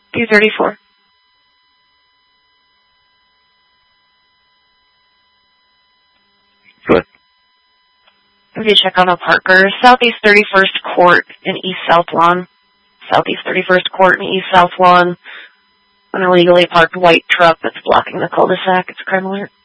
234. Good. If you check on a Parker, Southeast 31st Court and East South Lawn. Southeast 31st Court and East South Lawn. An illegally parked white truck that's blocking the cul-de-sac. It's a crime alert.